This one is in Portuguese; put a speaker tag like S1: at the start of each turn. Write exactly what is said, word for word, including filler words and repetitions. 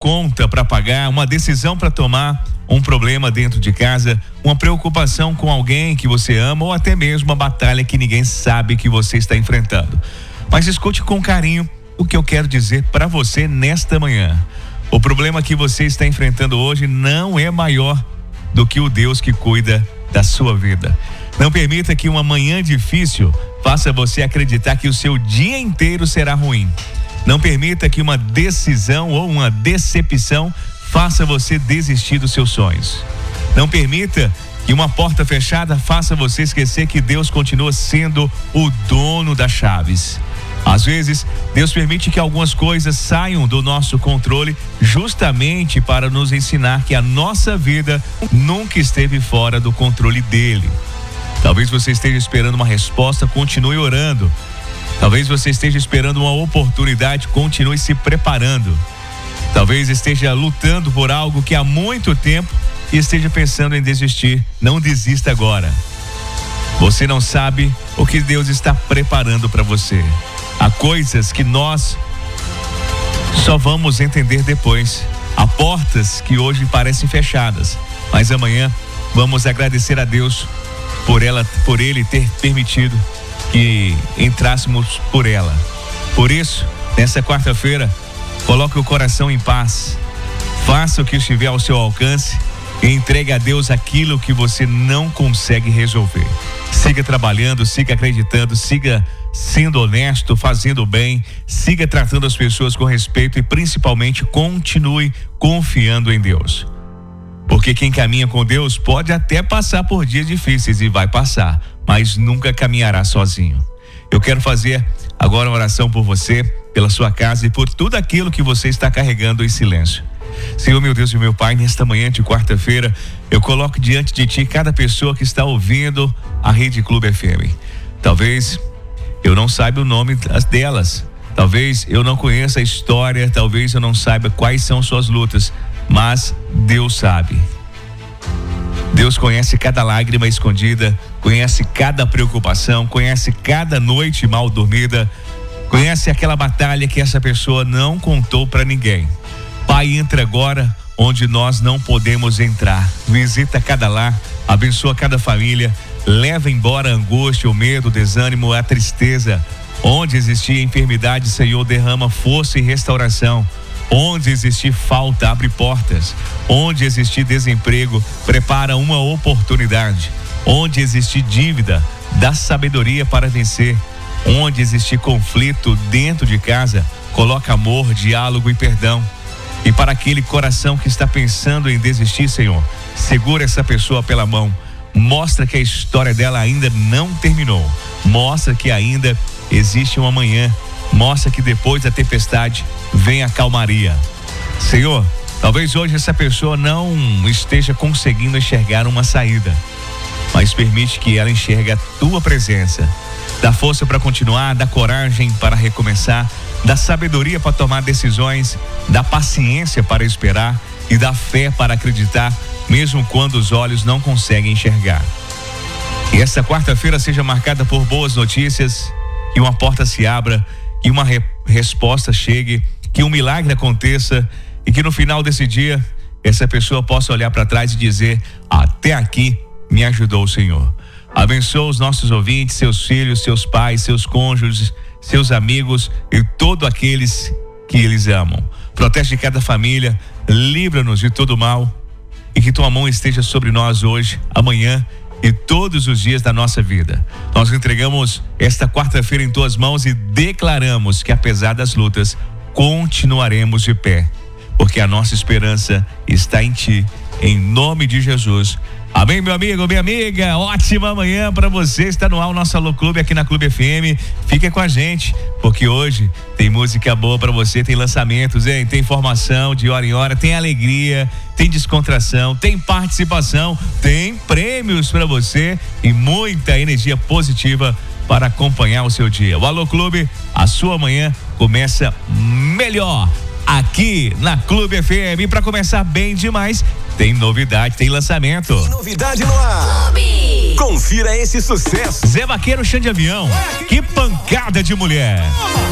S1: conta para pagar, uma decisão para tomar, um problema dentro de casa, uma preocupação com alguém que você ama ou até mesmo uma batalha que ninguém sabe que você está enfrentando. Mas escute com carinho o que eu quero dizer para você nesta manhã. O problema que você está enfrentando hoje não é maior do que o Deus que cuida da sua vida. Não permita que uma manhã difícil faça você acreditar que o seu dia inteiro será ruim. Não permita que uma decisão ou uma decepção faça você desistir dos seus sonhos. Não permita que uma porta fechada faça você esquecer que Deus continua sendo o dono das chaves. Às vezes, Deus permite que algumas coisas saiam do nosso controle justamente para nos ensinar que a nossa vida nunca esteve fora do controle dele. Talvez você esteja esperando uma resposta, continue orando. Talvez você esteja esperando uma oportunidade, continue se preparando. Talvez esteja lutando por algo que há muito tempo e esteja pensando em desistir. Não desista agora. Você não sabe o que Deus está preparando para você. Há coisas que nós só vamos entender depois. Há portas que hoje parecem fechadas, mas amanhã vamos agradecer a Deus por ela, por Ele ter permitido que entrássemos por ela. Por isso, nessa quarta-feira, coloque o coração em paz, faça o que estiver ao seu alcance e entregue a Deus aquilo que você não consegue resolver. Siga trabalhando, siga acreditando, siga sendo honesto, fazendo bem, siga tratando as pessoas com respeito e principalmente continue confiando em Deus. Porque quem caminha com Deus pode até passar por dias difíceis e vai passar, mas nunca caminhará sozinho. Eu quero fazer agora uma oração por você, pela sua casa e por tudo aquilo que você está carregando em silêncio. Senhor, meu Deus e meu Pai, nesta manhã de quarta-feira, eu coloco diante de Ti cada pessoa que está ouvindo a Rede Clube F M. Talvez eu não saiba o nome delas, talvez eu não conheça a história, talvez eu não saiba quais são suas lutas, mas Deus sabe. Deus conhece cada lágrima escondida, conhece cada preocupação, conhece cada noite mal dormida, conhece aquela batalha que essa pessoa não contou para ninguém. Pai, entra agora onde nós não podemos entrar. Visita cada lar, abençoa cada família, leva embora a angústia, o medo, o desânimo, a tristeza. Onde existir enfermidade, Senhor, derrama força e restauração. Onde existir falta, abre portas. Onde existir desemprego, prepara uma oportunidade. Onde existir dívida, dá sabedoria para vencer. Onde existir conflito dentro de casa, coloca amor, diálogo e perdão. E para aquele coração que está pensando em desistir, Senhor, segura essa pessoa pela mão. Mostra que a história dela ainda não terminou. Mostra que ainda existe um amanhã. Mostra que depois da tempestade vem a calmaria. Senhor, talvez hoje essa pessoa não esteja conseguindo enxergar uma saída, mas permite que ela enxergue a Tua presença. Dá força para continuar, dá coragem para recomeçar, dá sabedoria para tomar decisões, dá paciência para esperar e dá fé para acreditar, mesmo quando os olhos não conseguem enxergar. E essa quarta-feira seja marcada por boas notícias, que uma porta se abra, que uma re- resposta chegue, que um milagre aconteça e que no final desse dia essa pessoa possa olhar para trás e dizer: até aqui me ajudou o Senhor. Abençoa os nossos ouvintes, seus filhos, seus pais, seus cônjuges, seus amigos e todos aqueles que eles amam. Protege cada família, livra-nos de todo mal e que Tua mão esteja sobre nós hoje, amanhã e todos os dias da nossa vida. Nós entregamos esta quarta-feira em Tuas mãos e declaramos que apesar das lutas, continuaremos de pé, porque a nossa esperança está em Ti, em nome de Jesus. Amém, meu amigo, minha amiga, ótima manhã para você. Está no ar o nosso Alô Clube aqui na Clube F M. Fica com a gente, porque hoje tem música boa para você, tem lançamentos, hein? Tem informação de hora em hora, tem alegria, tem descontração, tem participação, tem prêmios para você e muita energia positiva para acompanhar o seu dia. O Alô Clube, a sua manhã começa melhor aqui na Clube F M. Para começar bem demais, tem novidade, tem lançamento.
S2: Tem novidade no ar. Clube. Confira esse sucesso.
S1: Zé Vaqueiro, Chão de Avião. Que pancada de mulher.